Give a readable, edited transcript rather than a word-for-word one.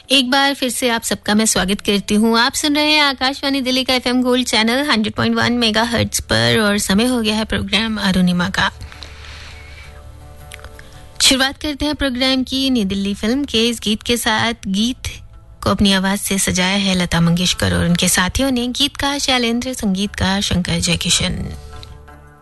एक बार फिर से आप सबका मैं स्वागत करती हूँ। आप सुन रहे हैं आकाशवाणी दिल्ली का एफएम गोल्ड चैनल 100.1 मेगाहर्ट्ज पर और समय हो गया है प्रोग्राम अरुणिमा का। शुरुआत करते हैं प्रोग्राम की न्यू दिल्ली फिल्म के इस गीत के साथ। गीत को अपनी आवाज से सजाया है लता मंगेशकर और उनके साथियों ने। गीतकार शैलेंद्र, संगीतकार शंकर जयकिशन।